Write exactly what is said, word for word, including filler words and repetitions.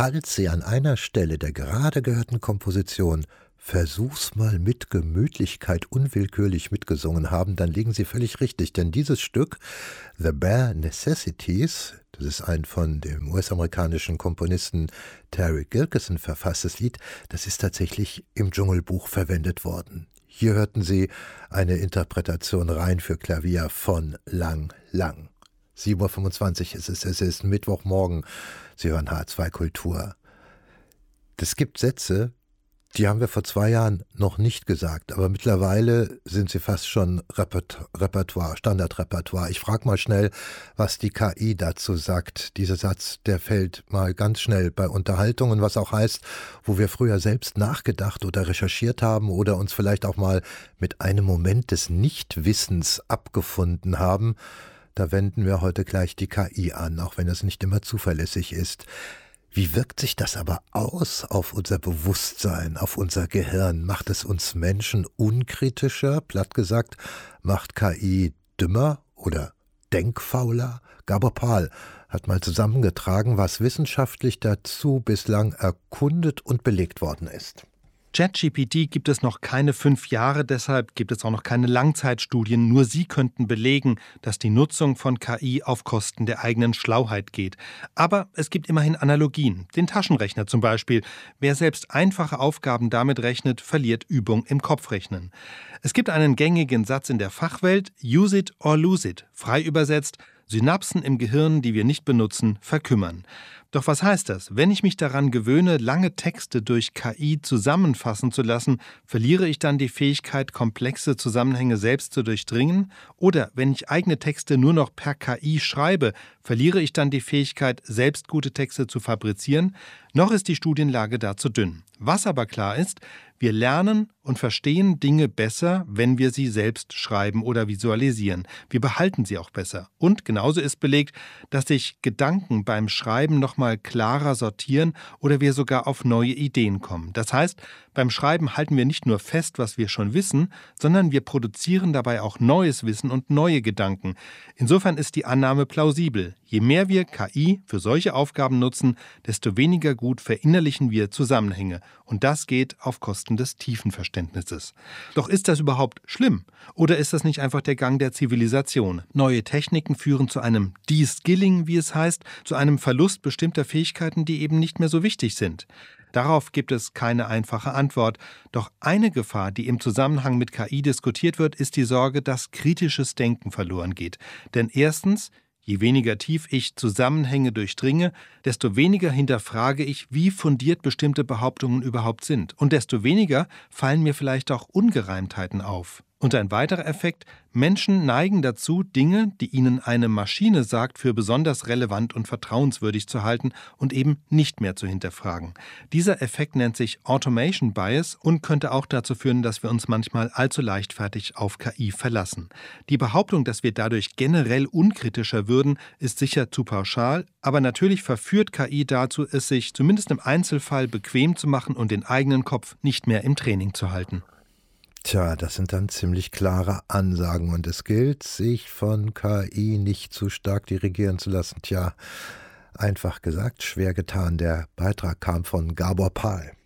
falls Sie an einer Stelle der gerade gehörten Komposition Versuch's mal mit Gemütlichkeit unwillkürlich mitgesungen haben, dann liegen Sie völlig richtig, denn dieses Stück, The Bare Necessities, das ist ein von dem U S-amerikanischen Komponisten Terry Gilkyson verfasstes Lied, das ist tatsächlich im Dschungelbuch verwendet worden. Hier hörten Sie eine Interpretation rein für Klavier von Lang Lang. sieben Uhr fünfundzwanzig ist es, es ist Mittwochmorgen, Sie hören H zwei Kultur. Es gibt Sätze, die haben wir vor zwei Jahren noch nicht gesagt, aber mittlerweile sind sie fast schon Repert- Repertoire, Standardrepertoire. Ich frage mal schnell, was die K I dazu sagt. Dieser Satz, der fällt mal ganz schnell bei Unterhaltungen, was auch heißt, wo wir früher selbst nachgedacht oder recherchiert haben oder uns vielleicht auch mal mit einem Moment des Nichtwissens abgefunden haben. Da wenden wir heute gleich die K I an, auch wenn es nicht immer zuverlässig ist. Wie wirkt sich das aber aus auf unser Bewusstsein, auf unser Gehirn? Macht es uns Menschen unkritischer? Platt gesagt, macht K I dümmer oder denkfauler? Gabor Pahl hat mal zusammengetragen, was wissenschaftlich dazu bislang erkundet und belegt worden ist. ChatGPT gibt es noch keine fünf Jahre, deshalb gibt es auch noch keine Langzeitstudien. Nur sie könnten belegen, dass die Nutzung von K I auf Kosten der eigenen Schlauheit geht. Aber es gibt immerhin Analogien. Den Taschenrechner zum Beispiel. Wer selbst einfache Aufgaben damit rechnet, verliert Übung im Kopfrechnen. Es gibt einen gängigen Satz in der Fachwelt, use it or lose it. Frei übersetzt, Synapsen im Gehirn, die wir nicht benutzen, verkümmern. Doch was heißt das? Wenn ich mich daran gewöhne, lange Texte durch K I zusammenfassen zu lassen, verliere ich dann die Fähigkeit, komplexe Zusammenhänge selbst zu durchdringen? Oder wenn ich eigene Texte nur noch per K I schreibe, verliere ich dann die Fähigkeit, selbst gute Texte zu fabrizieren? Noch ist die Studienlage dazu dünn. Was aber klar ist, wir lernen und verstehen Dinge besser, wenn wir sie selbst schreiben oder visualisieren. Wir behalten sie auch besser. Und genauso ist belegt, dass sich Gedanken beim Schreiben nochmal klarer sortieren oder wir sogar auf neue Ideen kommen. Das heißt, beim Schreiben halten wir nicht nur fest, was wir schon wissen, sondern wir produzieren dabei auch neues Wissen und neue Gedanken. Insofern ist die Annahme plausibel. Je mehr wir K I für solche Aufgaben nutzen, desto weniger gut verinnerlichen wir Zusammenhänge. Und das geht auf Kosten des tiefen Verständnisses. Doch ist das überhaupt schlimm? Oder ist das nicht einfach der Gang der Zivilisation? Neue Techniken führen zu einem De-Skilling, wie es heißt, zu einem Verlust bestimmter Fähigkeiten, die eben nicht mehr so wichtig sind. Darauf gibt es keine einfache Antwort. Doch eine Gefahr, die im Zusammenhang mit K I diskutiert wird, ist die Sorge, dass kritisches Denken verloren geht. Denn erstens, je weniger tief ich Zusammenhänge durchdringe, desto weniger hinterfrage ich, wie fundiert bestimmte Behauptungen überhaupt sind. Und desto weniger fallen mir vielleicht auch Ungereimtheiten auf. Und ein weiterer Effekt, Menschen neigen dazu, Dinge, die ihnen eine Maschine sagt, für besonders relevant und vertrauenswürdig zu halten und eben nicht mehr zu hinterfragen. Dieser Effekt nennt sich Automation Bias und könnte auch dazu führen, dass wir uns manchmal allzu leichtfertig auf K I verlassen. Die Behauptung, dass wir dadurch generell unkritischer würden, ist sicher zu pauschal, aber natürlich verführt K I dazu, es sich zumindest im Einzelfall bequem zu machen und den eigenen Kopf nicht mehr im Training zu halten. Tja, das sind dann ziemlich klare Ansagen und es gilt, sich von K I nicht zu stark dirigieren zu lassen. Tja, einfach gesagt, schwer getan. Der Beitrag kam von Gabor Pahl.